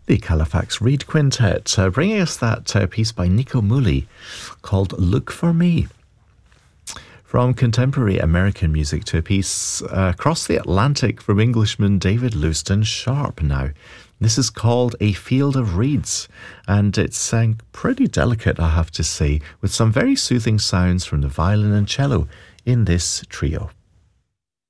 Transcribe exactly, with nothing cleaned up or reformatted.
The Halifax Reed Quintet, uh, bringing us that uh, piece by Nico Muhly called Look For Me. From contemporary American music to a piece uh, across the Atlantic from Englishman David Lewiston Sharp now. This is called A Field of Reeds, and it's uh, pretty delicate, I have to say, with some very soothing sounds from the violin and cello in this trio.